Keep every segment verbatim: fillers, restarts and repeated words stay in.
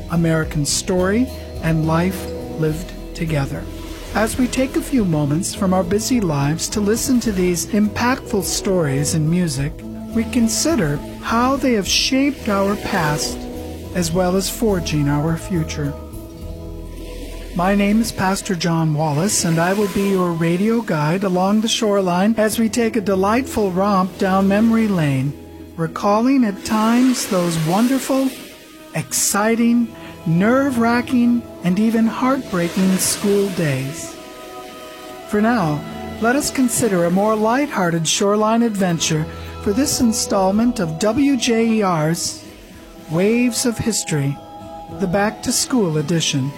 American story and life lived together. As we take a few moments from our busy lives to listen to these impactful stories in music, we consider how they have shaped our past as well as forging our future. My name is Pastor John Wallace, and I will be your radio guide along the shoreline as we take a delightful romp down memory lane, recalling at times those wonderful, exciting, nerve-wracking, and even heartbreaking school days. For now, let us consider a more light-hearted shoreline adventure for this installment of W J E R's Waves of History, the Back-to-School edition.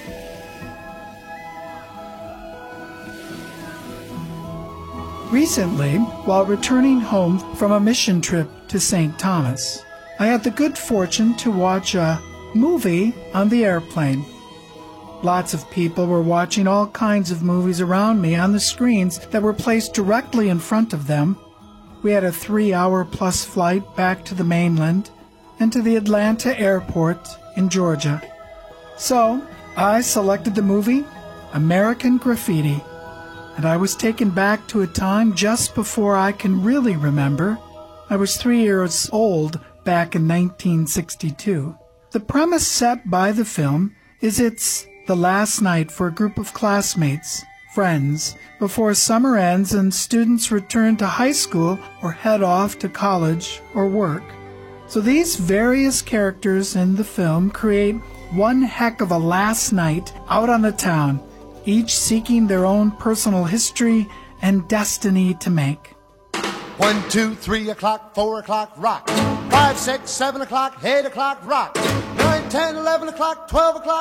Recently, while returning home from a mission trip to Saint Thomas, I had the good fortune to watch a movie on the airplane. Lots of people were watching all kinds of movies around me on the screens that were placed directly in front of them. We had a three-hour-plus flight back to the mainland and to the Atlanta airport in Georgia. So, I selected the movie American Graffiti, and I was taken back to a time just before I can really remember. I was three years old back in nineteen sixty-two. The premise set by the film is it's the last night for a group of classmates, friends, before summer ends and students return to high school or head off to college or work. So these various characters in the film create one heck of a last night out on the town, each seeking their own personal history and destiny to make. One, two, three o'clock, four o'clock, rock. Five, six, seven o'clock, eight o'clock, rock. Nine, ten, eleven o'clock, twelve o'clock.